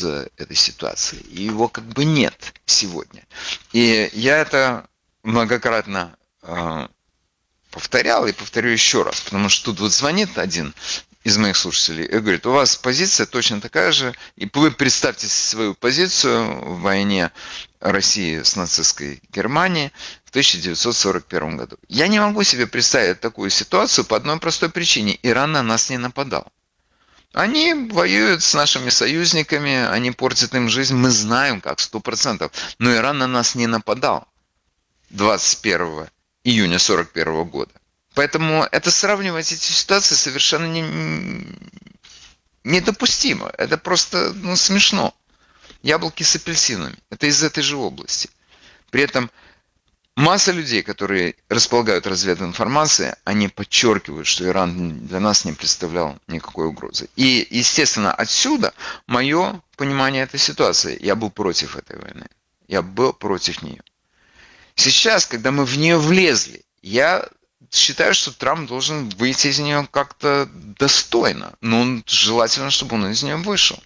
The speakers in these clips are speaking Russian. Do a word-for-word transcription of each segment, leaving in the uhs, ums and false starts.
этой ситуации. И его как бы нет сегодня. И я это многократно э, повторял и повторю еще раз, потому что тут вот звонит один из моих слушателей и говорит: у вас позиция точно такая же, и вы представьте свою позицию в войне России с нацистской Германией в тысяча девятьсот сорок первом году. Я не могу себе представить такую ситуацию по одной простой причине. Иран на нас не нападал. Они воюют с нашими союзниками, они портят им жизнь, мы знаем как, сто процентов. Но Иран на нас не нападал двадцать первого июня сорок первого года. Поэтому это сравнивать эти ситуации совершенно не, недопустимо. Это просто ну, смешно. Яблоки с апельсинами. Это из этой же области. При этом масса людей, которые располагают развединформацией, они подчеркивают, что Иран для нас не представлял никакой угрозы. И, естественно, отсюда мое понимание этой ситуации. Я был против этой войны. Я был против нее. Сейчас, когда мы в нее влезли, я считаю, что Трамп должен выйти из нее как-то достойно. Но желательно, чтобы он из нее вышел.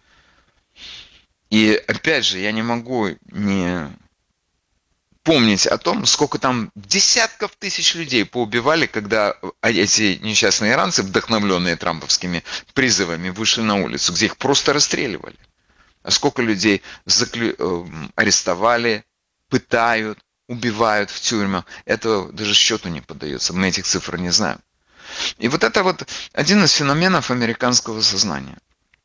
И опять же, я не могу не помнить о том, сколько там десятков тысяч людей поубивали, когда эти несчастные иранцы, вдохновленные трамповскими призывами, вышли на улицу, где их просто расстреливали. А сколько людей заклю... арестовали, пытают, убивают в тюрьмах. Это даже счету не поддается. Мы этих цифр не знаем. И вот это вот один из феноменов американского сознания.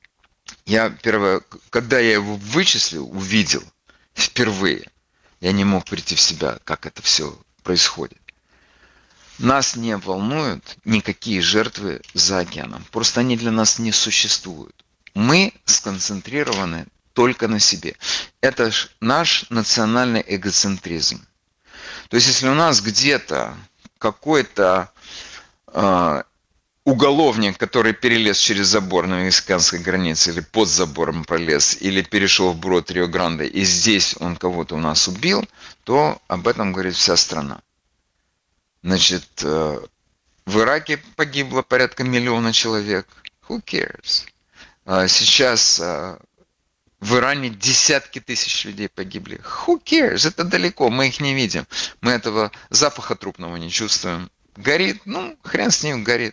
Я первое, когда я его вычислил, увидел впервые, я не мог прийти в себя, как это все происходит. Нас не волнуют никакие жертвы за океаном. Просто они для нас не существуют. Мы сконцентрированы только на себе. Это наш национальный эгоцентризм. То есть, если у нас где-то какой-то э, уголовник, который перелез через забор на мексиканской границе, или под забором пролез, или перешел вброд Рио-Гранде, и здесь он кого-то у нас убил, то об этом говорит вся страна. Значит, э, в Ираке погибло порядка миллиона человек. Who cares? Э, сейчас... Э, В Иране десятки тысяч людей погибли. Who cares? Это далеко, мы их не видим. Мы этого запаха трупного не чувствуем. Горит, ну, хрен с ним горит.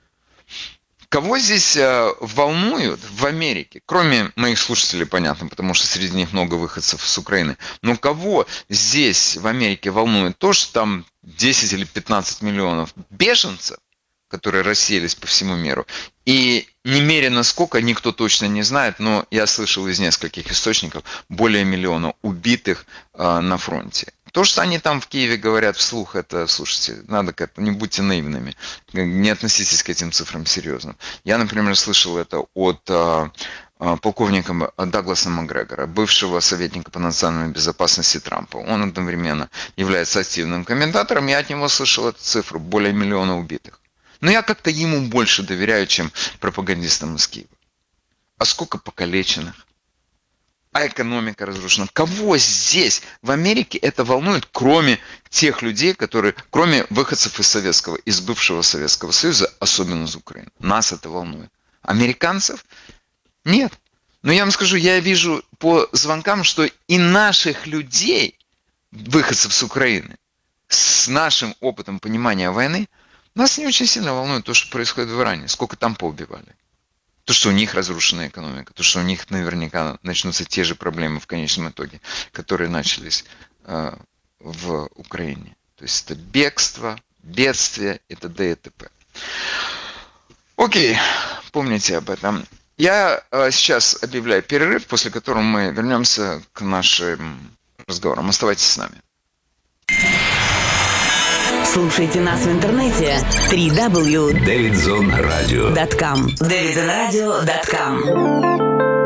Кого здесь э, волнуют в Америке? Кроме моих слушателей, понятно, потому что среди них много выходцев с Украины. Но кого здесь в Америке волнует то, что там десять или пятнадцать миллионов беженцев, которые рассеялись по всему миру. И немерено сколько, никто точно не знает, но я слышал из нескольких источников, более миллиона убитых э, на фронте. То, что они там в Киеве говорят вслух, это, слушайте, надо как-то, не будьте наивными, не относитесь к этим цифрам серьезно. Я, например, слышал это от э, э, полковника Дагласа Макгрегора, бывшего советника по национальной безопасности Трампа. Он одновременно является активным комментатором, я от него слышал эту цифру, более миллиона убитых. Но я как-то ему больше доверяю, чем пропагандистам из Киева. А сколько покалеченных? А экономика разрушена. Кого здесь, в Америке, это волнует, кроме тех людей, которые, кроме выходцев из Советского, из бывшего Советского Союза, особенно из Украины? Нас это волнует. Американцев? Нет. Но я вам скажу, я вижу по звонкам, что и наших людей, выходцев с Украины, с нашим опытом понимания войны, нас не очень сильно волнует то, что происходит в Иране, сколько там поубивали. То, что у них разрушена экономика, то, что у них наверняка начнутся те же проблемы в конечном итоге, которые начались э, в Украине. То есть это бегство, бедствие и т.д. и т.п. Окей, помните об этом. Я э, сейчас объявляю перерыв, после которого мы вернемся к нашим разговорам. Оставайтесь с нами. Слушайте нас в интернете дабл ю дабл ю дабл ю точка дэвидзон радио точка ком дэвидзон радио точка ком.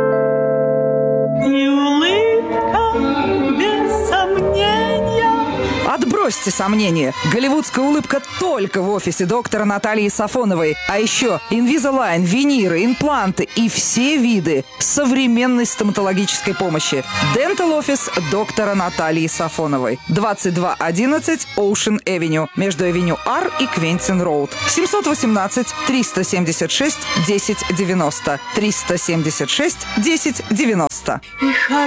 Отбросьте сомнения. Голливудская улыбка только в офисе доктора Натальи Сафоновой. А еще Invisalign, виниры, импланты и все виды современной стоматологической помощи. Dental Office доктора Натальи Сафоновой. двадцать два одиннадцать Ocean Avenue. Между Авеню Ар и Квентин Роуд. семьсот восемнадцать триста семьдесят шесть десять девяносто. триста семьдесят шесть десять девяносто. пожалуйста. И